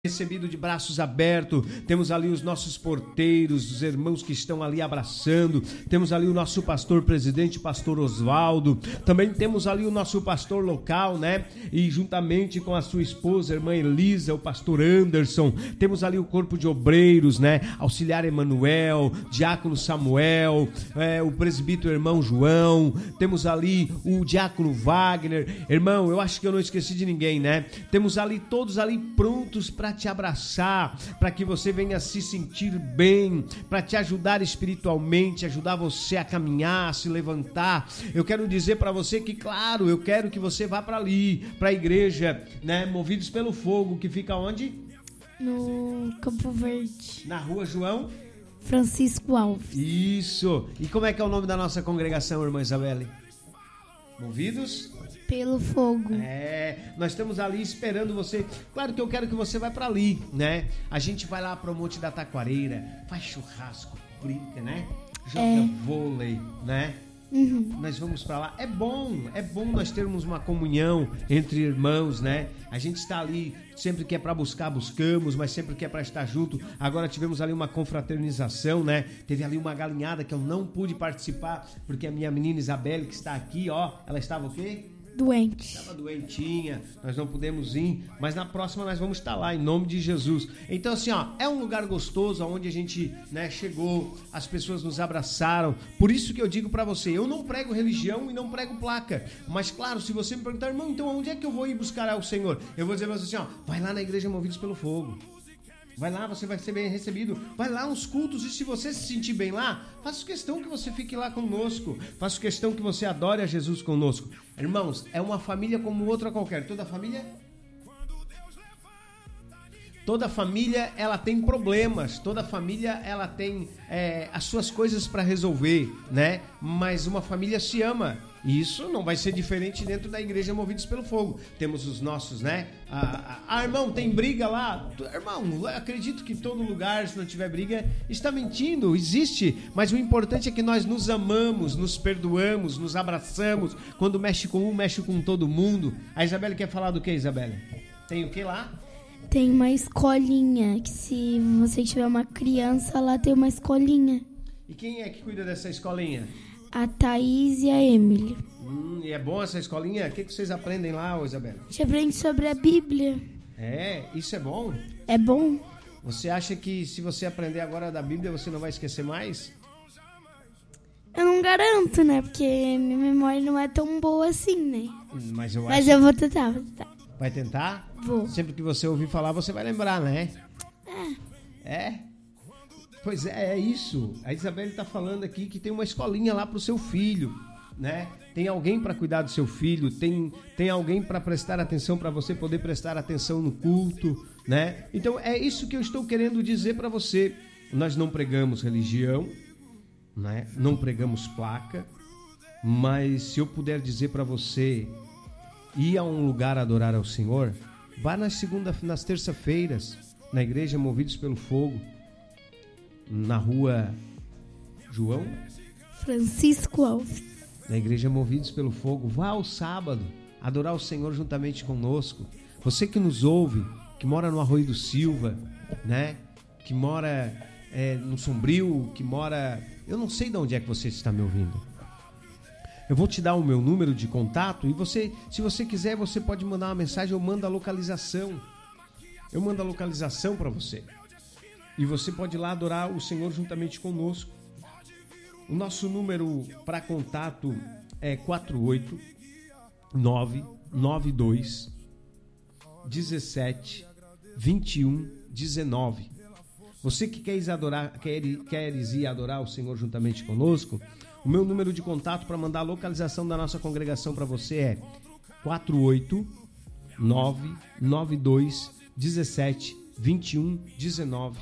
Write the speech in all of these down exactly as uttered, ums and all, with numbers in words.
Recebido de braços abertos, temos ali os nossos porteiros, os irmãos que estão ali abraçando, temos ali o nosso pastor presidente, pastor Osvaldo, também temos ali o nosso pastor local, né? E juntamente com a sua esposa, a irmã Elisa, o pastor Anderson, temos ali o corpo de obreiros, né? Auxiliar Emanuel, diácono Samuel, é, o presbítero irmão João, temos ali o diácono Wagner, irmão, eu acho que eu não esqueci de ninguém, né? Temos ali todos ali prontos para te abraçar, para que você venha se sentir bem, para te ajudar espiritualmente, ajudar você a caminhar, a se levantar. Eu quero dizer para você que, claro, eu quero que você vá para ali, para a igreja, né, Movidos pelo Fogo, que fica onde? No Campo Verde. Na rua João Francisco Alves. Isso. E como é que é o nome da nossa congregação, irmã Isabelle? Movidos pelo Fogo. É, nós estamos ali esperando você. Claro que eu quero que você vá para ali, né? A gente vai lá pro Monte da Taquareira, faz churrasco, brinca, né? Joga é. vôlei, né? Uhum. Nós vamos para lá. É bom, é bom nós termos uma comunhão entre irmãos, né? A gente está ali, sempre que é para buscar, buscamos, mas sempre que é para estar junto. Agora tivemos ali uma confraternização, né? Teve ali uma galinhada que eu não pude participar, porque a minha menina Isabelle, que está aqui, ó, ela estava o quê? Doente. Estava doentinha, nós não pudemos ir, mas na próxima nós vamos estar lá, em nome de Jesus. Então assim, ó, é um lugar gostoso, onde a gente, né, chegou, as pessoas nos abraçaram. Por isso que eu digo pra você, eu não prego religião e não prego placa. Mas claro, se você me perguntar, irmão, então onde é que eu vou ir buscar o Senhor? Eu vou dizer pra você assim, ó, vai lá na igreja Movidos pelo Fogo. Vai lá, você vai ser bem recebido. Vai lá uns cultos, e se você se sentir bem lá, faço questão que você fique lá conosco. Faço questão que você adore a Jesus conosco. Irmãos, é uma família como outra qualquer. Toda família... Toda família, ela tem problemas. Toda família, ela tem é, as suas coisas para resolver, né? Mas uma família se ama. E isso não vai ser diferente dentro da igreja Movidos pelo Fogo. Temos os nossos, né? Ah, ah, irmão, tem briga lá? Irmão, acredito que em todo lugar, se não tiver briga, está mentindo, existe. Mas o importante é que nós nos amamos, nos perdoamos, nos abraçamos. Quando mexe com um, mexe com todo mundo. A Isabelle quer falar do que, Isabelle? Tem o que lá? Tem uma escolinha, que se você tiver uma criança, lá tem uma escolinha. E quem é que cuida dessa escolinha? A Thaís e a Emily. Hum, e é bom essa escolinha? O que, que vocês aprendem lá, ô Isabela? A gente aprende sobre a Bíblia. É, isso é bom? É bom. Você acha que se você aprender agora da Bíblia, você não vai esquecer mais? Eu não garanto, né? Porque minha memória não é tão boa assim, né? Mas eu acho... Mas eu vou tentar, vou tentar. Vai tentar? Vou. Sempre que você ouvir falar, você vai lembrar, né? É. É? Pois é, é isso. A Isabelle está falando aqui que tem uma escolinha lá para o seu filho, né? Tem alguém para cuidar do seu filho, tem, tem alguém para prestar atenção, para você poder prestar atenção no culto, né? Então é isso que eu estou querendo dizer para você. Nós não pregamos religião, né? Não pregamos placa, mas se eu puder dizer para você ir a um lugar adorar ao Senhor, vá nas segunda, nas terça-feiras, na igreja Movidos pelo Fogo, na rua João Francisco Alves. Na igreja Movidos pelo Fogo. Vá ao sábado adorar o Senhor juntamente conosco. Você que nos ouve, que mora no Arroio do Silva, né? Que mora é, no Sombrio, que mora... Eu não sei de onde é que você está me ouvindo. Eu vou te dar o meu número de contato e você, se você quiser, você pode mandar uma mensagem, eu mando a localização. Eu mando a localização para você. E você pode ir lá adorar o Senhor juntamente conosco. O nosso número para contato é quatro oito nove nove dois dezessete vinte e um dezenove. Você que quer ir adorar, quer, queres ir adorar o Senhor juntamente conosco, o meu número de contato para mandar a localização da nossa congregação para você é quatro oito nove nove dois dezessete vinte e um dezenove.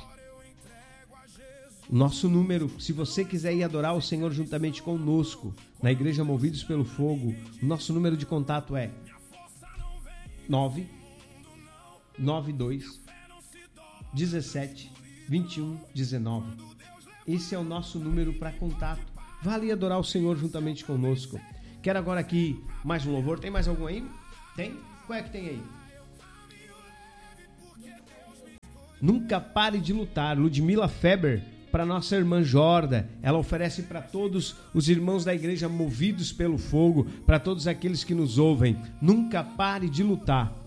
Nosso número, se você quiser ir adorar o Senhor juntamente conosco, na Igreja Movidos pelo Fogo, nosso número de contato é nove nove dois dezessete vinte e um dezenove. Esse é o nosso número para contato. Vá ali adorar o Senhor juntamente conosco. Quero agora aqui mais um louvor. Tem mais algum aí? Tem? Qual é que tem aí? Nunca pare de lutar. Ludmila Feber, para nossa irmã Jorda, ela oferece para todos os irmãos da igreja movidos pelo fogo, para todos aqueles que nos ouvem. Nunca pare de lutar.